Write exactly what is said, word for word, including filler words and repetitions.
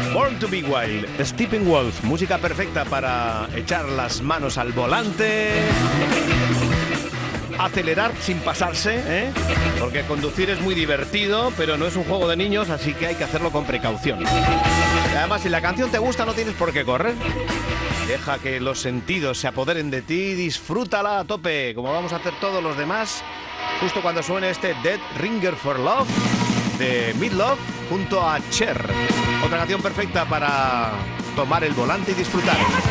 Born to be Wild, Steppenwolf, música perfecta para echar las manos al volante, acelerar sin pasarse, ¿eh? Porque conducir es muy divertido, pero no es un juego de niños, así que hay que hacerlo con precaución. Y además, si la canción te gusta, no tienes por qué correr. Deja que los sentidos se apoderen de ti y disfrútala a tope, como vamos a hacer todos los demás, justo cuando suene este Dead Ringer for Love de Meatloaf junto a Cher. Otra canción perfecta para tomar el volante y disfrutar.